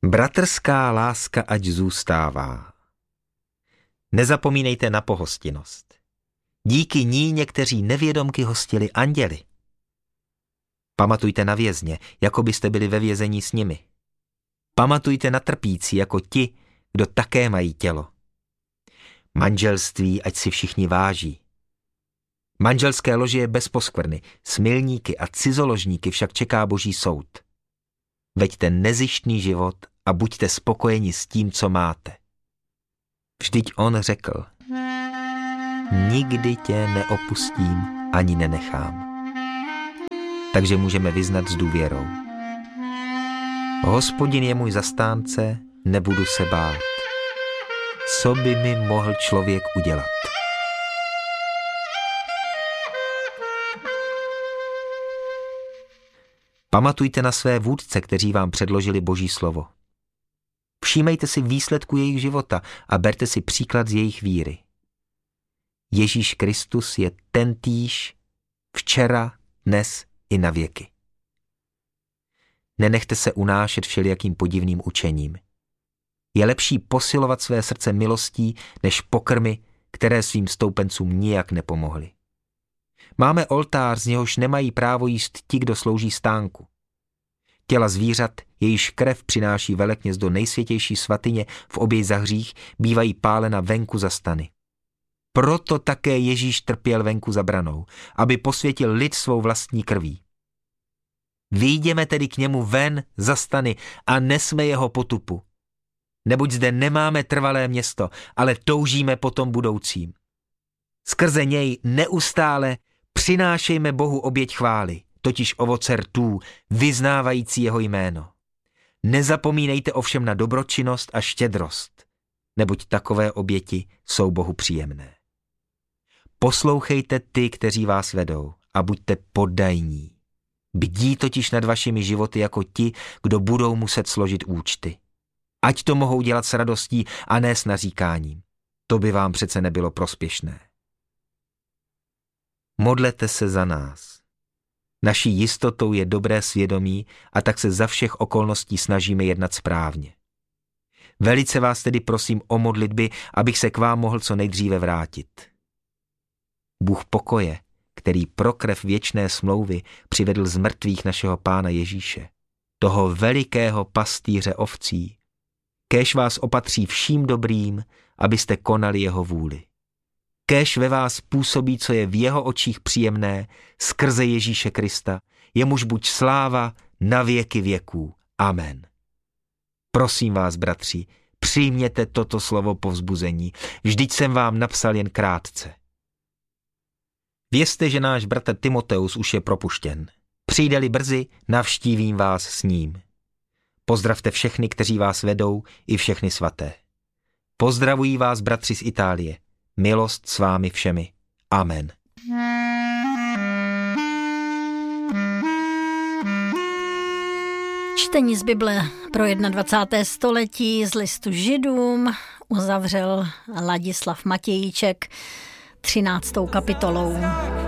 Bratrská láska ať zůstává. Nezapomínejte na pohostinnost. Díky ní někteří nevědomky hostili anděly. Pamatujte na vězně, jako byste byli ve vězení s nimi. Pamatujte na trpící, jako ti, kdo také mají tělo. Manželství ať si všichni váží. Manželské lože je bez poskvrny, smilníky a cizoložníky však čeká Boží soud. Veďte nezištný život a buďte spokojeni s tím, co máte. Vždyť on řekl: nikdy tě neopustím ani nenechám. Takže můžeme vyznat s důvěrou: Hospodin je můj zastánce, nebudu se bát. Co by mi mohl člověk udělat? Pamatujte na své vůdce, kteří vám předložili Boží slovo. Všímejte si výsledku jejich života a berte si příklad z jejich víry. Ježíš Kristus je tentýž včera, dnes i na věky. Nenechte se unášet všelijakým podivným učením. Je lepší posilovat své srdce milostí, než pokrmy, které svým stoupencům nijak nepomohly. Máme oltář, z něhož nemají právo jíst ti, kdo slouží stánku. Těla zvířat, jejíž krev přináší velekněz do nejsvětější svatyně v oběť za hřích, bývají pálena venku za stany. Proto také Ježíš trpěl venku za branou, aby posvětil lid svou vlastní krví. Vyjdeme tedy k němu ven za stany a nesme jeho potupu. Neboť zde nemáme trvalé město, ale toužíme po tom budoucím. Skrze něj neustále přinášejme Bohu oběť chvály, totiž ovoce rtů, vyznávající jeho jméno. Nezapomínejte ovšem na dobročinnost a štědrost, neboť takové oběti jsou Bohu příjemné. Poslouchejte ty, kteří vás vedou, a buďte poddajní. Bdí totiž nad vašimi životy jako ti, kdo budou muset složit účty. Ať to mohou dělat s radostí a ne s naříkáním. To by vám přece nebylo prospěšné. Modlete se za nás. Naší jistotou je dobré svědomí a tak se za všech okolností snažíme jednat správně. Velice vás tedy prosím o modlitby, abych se k vám mohl co nejdříve vrátit. Bůh pokoje, který pro krev věčné smlouvy přivedl z mrtvých našeho Pána Ježíše, toho velikého pastýře ovcí, kéž vás opatří vším dobrým, abyste konali jeho vůli. Kéž ve vás působí, co je v jeho očích příjemné, skrze Ježíše Krista, jemuž buď sláva na věky věků. Amen. Prosím vás, bratři, přijměte toto slovo povzbuzení, vždyť jsem vám napsal jen krátce. Vězte, že náš bratr Timoteus už je propuštěn. Přijde-li brzy, navštívím vás s ním. Pozdravte všechny, kteří vás vedou, i všechny svaté. Pozdravují vás bratři z Itálie. Milost s vámi všemi. Amen. Čtení z Bible pro 21. století z listu Židům uzavřel Ladislav Matějíček 13. kapitolou.